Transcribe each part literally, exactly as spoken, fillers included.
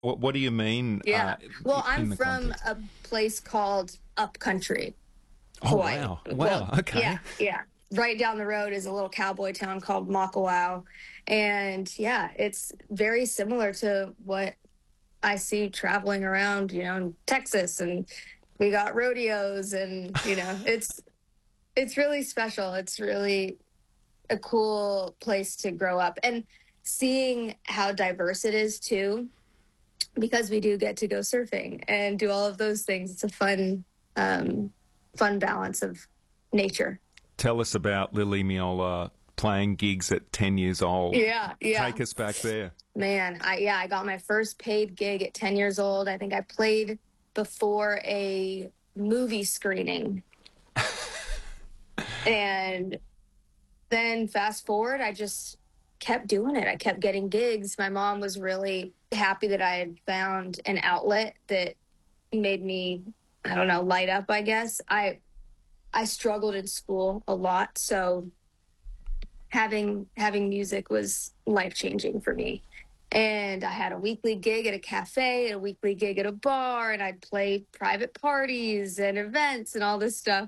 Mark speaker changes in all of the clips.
Speaker 1: What, what do you mean
Speaker 2: Yeah.
Speaker 1: uh,
Speaker 2: Well,
Speaker 1: in
Speaker 2: I'm
Speaker 1: the
Speaker 2: from
Speaker 1: context?
Speaker 2: a place called Upcountry,
Speaker 1: Oh,
Speaker 2: Hawaii.
Speaker 1: wow.
Speaker 2: Well,
Speaker 1: Wow.
Speaker 2: yeah,
Speaker 1: Okay.
Speaker 2: yeah. Right down the road is a little cowboy town called Makawao. And yeah, it's very similar to what I see traveling around, you know, in Texas, and we got rodeos, and you know, it's it's really special. It's really a cool place to grow up, and seeing how diverse it is too, because we do get to go surfing and do all of those things. It's a fun um fun balance of nature.
Speaker 1: Tell us about Lily Miola playing gigs at ten years old.
Speaker 2: Yeah, yeah.
Speaker 1: Take us back there.
Speaker 2: Man, I yeah, I got my first paid gig at ten years old. I think I played before a movie screening. And then fast forward, I just kept doing it. I kept getting gigs. My mom was really happy that I had found an outlet that made me, I don't know, light up, I guess. I I struggled in school a lot, so having having music was life-changing for me. And I had a weekly gig at a cafe, a weekly gig at a bar, and I'd play private parties and events and all this stuff.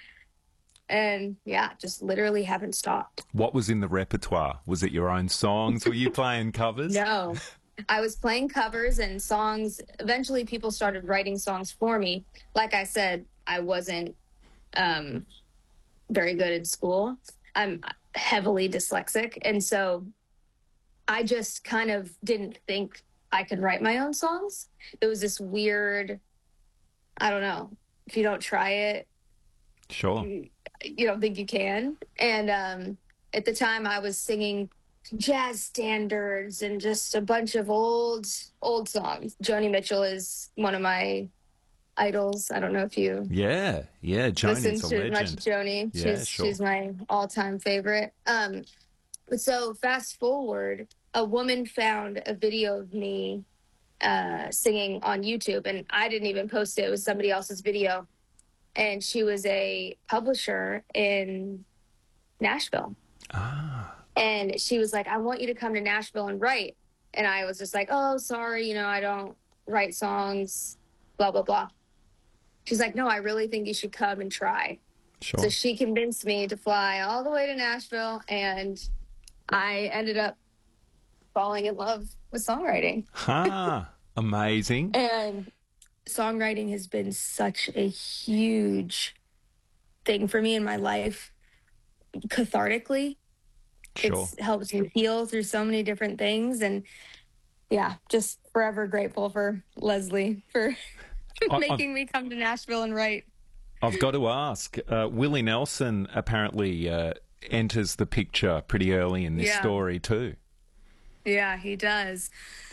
Speaker 2: And yeah, just literally haven't stopped.
Speaker 1: What was in the repertoire? Was it your own songs? Were you playing covers?
Speaker 2: No, I was playing covers and songs. Eventually, people started writing songs for me. Like I said, I wasn't um, very good in school. I'm heavily dyslexic. And so I just kind of didn't think I could write my own songs. It was this weird, I don't know, if you don't try it,
Speaker 1: Sure.
Speaker 2: you, you don't think you can. And um, at the time, I was singing jazz standards and just a bunch of old, old songs. Joni Mitchell is one of my idols. I don't know if you
Speaker 1: Yeah. Yeah.
Speaker 2: listen
Speaker 1: Joni's a
Speaker 2: to much
Speaker 1: legend.
Speaker 2: Joni.
Speaker 1: Yeah,
Speaker 2: She's
Speaker 1: sure.
Speaker 2: she's my all-time favorite. Um, but so fast forward, a woman found a video of me uh, singing on YouTube, and I didn't even post it. It was somebody else's video, and she was a publisher in Nashville.
Speaker 1: Ah.
Speaker 2: And she was like, I want you to come to Nashville and write. And I was just like, oh, sorry, you know, I don't write songs, blah, blah, blah. She's like, no, I really think you should come and try. So
Speaker 1: Sure.
Speaker 2: she convinced me to fly all the way to Nashville, and I ended up falling in love with songwriting.
Speaker 1: Ha. Amazing.
Speaker 2: And songwriting has been such a huge thing for me in my life, cathartically.
Speaker 1: Sure.
Speaker 2: It's helped me heal through so many different things. And yeah, just forever grateful for Leslie for
Speaker 1: I, I've
Speaker 2: making me come to Nashville and write.
Speaker 1: I've got to ask. Uh, Willie Nelson apparently uh, enters the picture pretty early in this
Speaker 2: Yeah,
Speaker 1: story too.
Speaker 2: yeah, he does.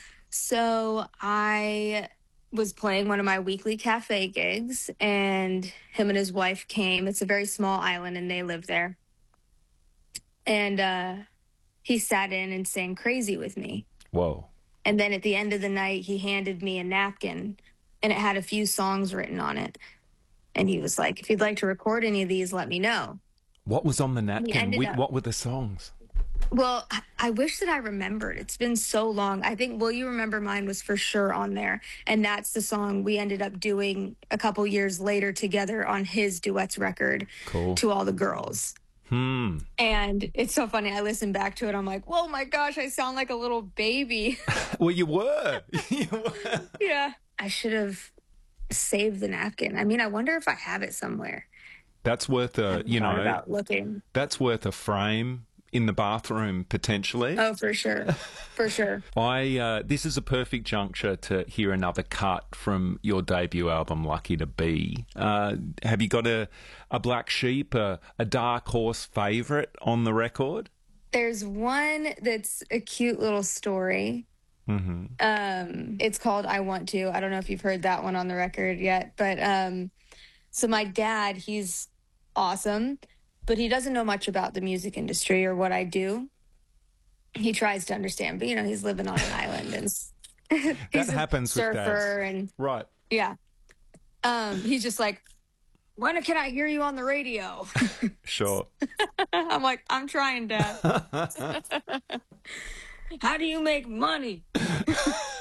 Speaker 2: So I was playing one of my weekly cafe gigs, and him and his wife came. It's a very small island, and they live there. And uh, he sat in and sang Crazy with me.
Speaker 1: Whoa.
Speaker 2: And then at the end of the night, he handed me a napkin, and it had a few songs written on it. And he was like, if you'd like to record any of these, let me know.
Speaker 1: What was on the
Speaker 2: And he
Speaker 1: napkin?
Speaker 2: ended
Speaker 1: Wh-
Speaker 2: up,
Speaker 1: What were the songs?
Speaker 2: well, I I wish that I remembered. It's been so long. I think Will You Remember Mine was for sure on there. And that's the song we ended up doing a couple years later together on his duets record,
Speaker 1: Cool.
Speaker 2: To All the Girls.
Speaker 1: Hmm.
Speaker 2: And it's so funny. I listen back to it. I'm like, whoa, my gosh, I sound like a little baby.
Speaker 1: Well, you were. You were.
Speaker 2: Yeah. I should have saved the napkin. I mean, I wonder if I have it somewhere.
Speaker 1: That's worth
Speaker 2: I
Speaker 1: a,
Speaker 2: haven't
Speaker 1: you
Speaker 2: thought
Speaker 1: know,
Speaker 2: about looking.
Speaker 1: that's worth a frame in the bathroom potentially.
Speaker 2: Oh, for sure. For sure.
Speaker 1: I uh, this is a perfect juncture to hear another cut from your debut album, Lucky to Be. Uh, have you got a a black sheep, a, a dark horse favourite on the record?
Speaker 2: There's one that's a cute little story.
Speaker 1: Mm-hmm.
Speaker 2: Um, it's called I Want to. I don't know if you've heard that one on the record yet, but um, so my dad, he's awesome, but he doesn't know much about the music industry or what I do. He tries to understand, but you know, he's living on an island, and s-
Speaker 1: That
Speaker 2: he's a
Speaker 1: happens with dads,
Speaker 2: surfer, and
Speaker 1: right?
Speaker 2: yeah. Um, he's just like, when can I hear you on the radio?
Speaker 1: Sure.
Speaker 2: I'm like, I'm trying, Dad. How do you make money?